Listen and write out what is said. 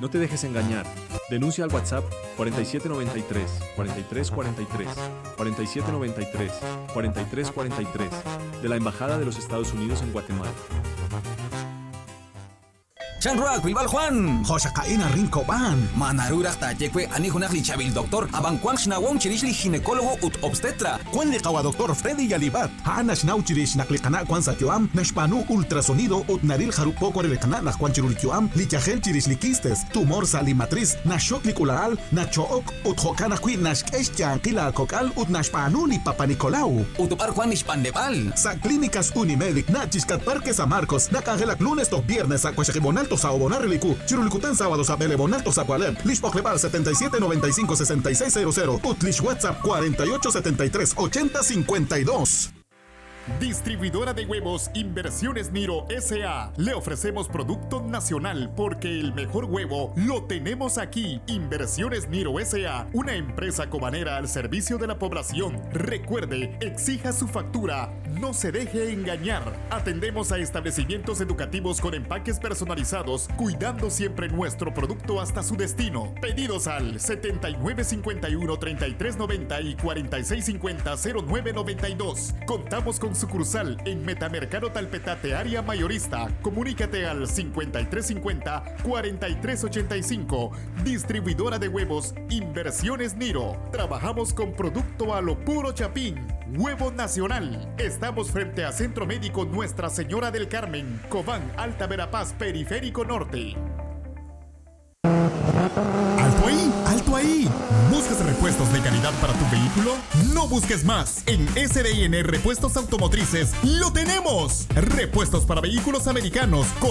No te dejes engañar. Denuncia al WhatsApp 4793 4343 4793 4343 de la Embajada de los Estados Unidos en Guatemala. Chanruak, Bilbal Juan. Joshakaina Rincoban. Manarurak Tayekwe, Anihunak Lichabil Doctor, Abankwang Shnawong Chirishli ginecólogo ut obstetra. Juan Licawa Doctor Freddy Yalibat. Hanash Nauchirish Naklikana Kwan Sakyoam, Nashpanu ultrasonido ut Naril Harupo Corelekana Nakwan Chirulkyoam, Lichagel Chirishlikistes, tumor salimatriz, Nashok Licularal, Nachook ut Hokana Qui Nashkeshchan Kila Kokal ut Nashpanu li Papa Nicolau. Utupar Juan Nishpandebal. Sa Clínicas Unimedic, Nachiscat Parque San Marcos, Nakangelak lunes to viernes a Cuachajibonal Sao Bonareliku, Chirulicutan sábados a Belebonalto Zacualep, Lishpoclepal 7795-6600, Utlish WhatsApp 4873-8052. Distribuidora de huevos Inversiones Niro S.A. Le ofrecemos producto nacional porque el mejor huevo lo tenemos aquí. Inversiones Niro S.A. Una empresa cobanera al servicio de la población. Recuerde, exija su factura. No se deje engañar. Atendemos a establecimientos educativos con empaques personalizados, cuidando siempre nuestro producto hasta su destino. Pedidos al 7951-3390 y 4650-0992. Contamos con sucursal en Metamercado Talpetate, área mayorista. Comunícate al 5350-4385. Distribuidora de huevos Inversiones Niro. Trabajamos con producto a lo puro chapín. Huevo nacional. Estamos frente a Centro Médico Nuestra Señora del Carmen, Cobán, Alta Verapaz, Periférico Norte. ¡Alto ahí! ¡Alto ahí! ¿Buscas repuestos de calidad para tu vehículo? ¡No busques más! En SDN Repuestos Automotrices ¡lo tenemos! Repuestos para vehículos americanos,